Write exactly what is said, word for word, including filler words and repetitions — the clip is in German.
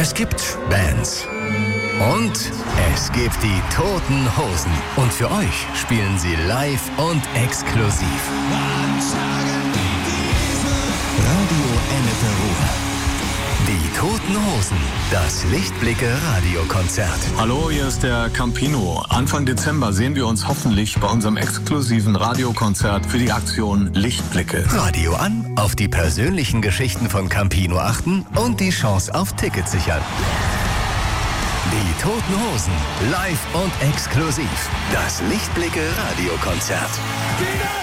Es gibt Bands. Und es gibt die Toten Hosen. Und für euch spielen sie live und exklusiv. Radio Ennepe Ruhr. Die Toten Hosen. Das Lichtblicke-Radiokonzert. Hallo, hier ist der Campino. Anfang Dezember sehen wir uns hoffentlich bei unserem exklusiven Radiokonzert für die Aktion Lichtblicke. Radio an, auf die persönlichen Geschichten von Campino achten und die Chance auf Tickets sichern. Die Toten Hosen, live und exklusiv. Das Lichtblicke-Radiokonzert.